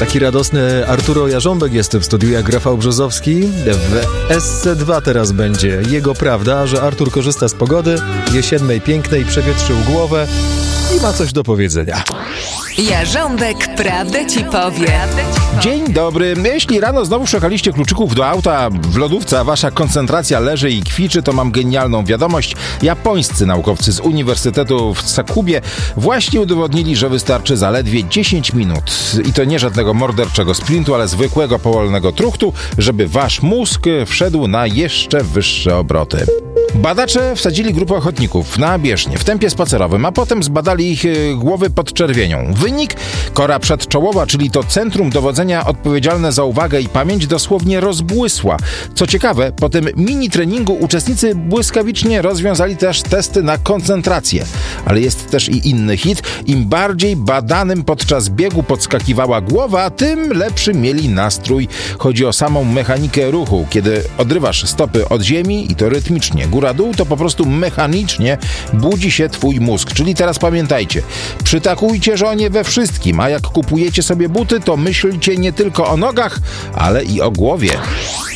Taki radosny Arturo Jarząbek jest w studiu jak Rafał Brzozowski. W SC2 teraz będzie jego prawda, że Artur korzysta z pogody jesiennej, pięknej, przewietrzył głowę i ma coś do powiedzenia. Jarząbek prawdę ci powie. Dzień dobry. Jeśli rano znowu szukaliście kluczyków do auta w lodówce, a wasza koncentracja leży i kwiczy, to mam genialną wiadomość. Japońscy naukowcy z Uniwersytetu w Sakubie właśnie udowodnili, że wystarczy zaledwie 10 minut. I to nie żadnego morderczego sprintu, ale zwykłego powolnego truchtu, żeby wasz mózg wszedł na jeszcze wyższe obroty. Badacze wsadzili grupę ochotników na bieżnię w tempie spacerowym, a potem zbadali ich głowy pod czerwienią. Wynik? Kora przedczołowa, czyli to centrum dowodzenia odpowiedzialne za uwagę i pamięć, dosłownie rozbłysła. Co ciekawe, po tym mini treningu uczestnicy błyskawicznie rozwiązali też testy na koncentrację. Ale jest też i inny hit. Im bardziej badanym podczas biegu podskakiwała głowa, tym lepszy mieli nastrój. Chodzi o samą mechanikę ruchu. Kiedy odrywasz stopy od ziemi i to rytmicznie, góra-dół, to po prostu mechanicznie budzi się twój mózg. Czyli teraz pamiętajcie, przytakujcie żonie we wszystkim, a jak kupujecie sobie buty, to myślcie nie tylko o nogach, ale i o głowie.